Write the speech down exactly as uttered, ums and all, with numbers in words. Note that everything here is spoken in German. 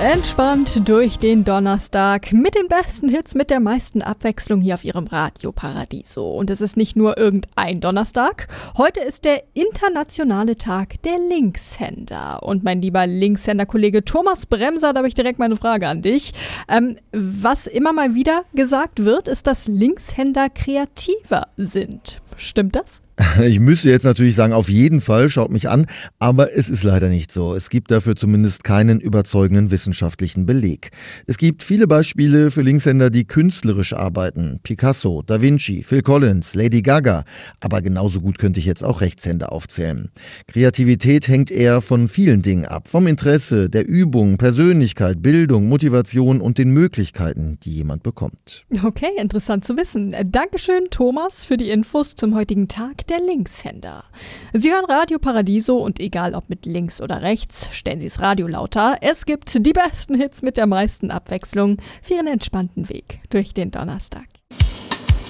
Entspannt durch den Donnerstag mit den besten Hits, mit der meisten Abwechslung hier auf Ihrem Radio Paradiso. Und es ist nicht nur irgendein Donnerstag. Heute ist der internationale Tag der Linkshänder. Und mein lieber Linkshänder-Kollege Thomas Bremser, da habe ich direkt meine Frage an dich. Ähm, was immer mal wieder gesagt wird, ist, dass Linkshänder kreativer sind. Stimmt das? Ich müsste jetzt natürlich sagen, auf jeden Fall, schaut mich an, aber es ist leider nicht so. Es gibt dafür zumindest keinen überzeugenden wissenschaftlichen Beleg. Es gibt viele Beispiele für Linkshänder, die künstlerisch arbeiten. Picasso, Da Vinci, Phil Collins, Lady Gaga. Aber genauso gut könnte ich jetzt auch Rechtshänder aufzählen. Kreativität hängt eher von vielen Dingen ab. Vom Interesse, der Übung, Persönlichkeit, Bildung, Motivation und den Möglichkeiten, die jemand bekommt. Okay, interessant zu wissen. Dankeschön, Thomas, für die Infos zum heutigen Tag der Linkshänder. Sie hören Radio Paradiso und egal ob mit links oder rechts, stellen Sie das Radio lauter. Es gibt die besten Hits mit der meisten Abwechslung für Ihren entspannten Weg durch den Donnerstag.